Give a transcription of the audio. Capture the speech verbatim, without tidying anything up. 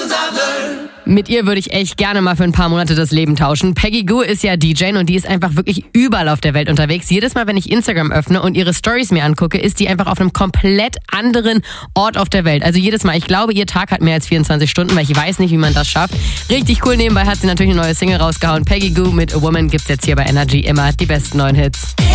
Mit ihr würde ich echt gerne mal für ein paar Monate das Leben tauschen. Peggy Gou ist ja D J und die ist einfach wirklich überall auf der Welt unterwegs. Jedes Mal, wenn ich Instagram öffne und ihre Stories mir angucke, ist die einfach auf einem komplett anderen Ort auf der Welt. Also jedes Mal. Ich glaube, ihr Tag hat mehr als vierundzwanzig Stunden, weil ich weiß nicht, wie man das schafft. Richtig cool. Nebenbei hat sie natürlich eine neue Single rausgehauen. Peggy Gou mit A Woman gibt's jetzt hier bei Energy immer die besten neuen Hits.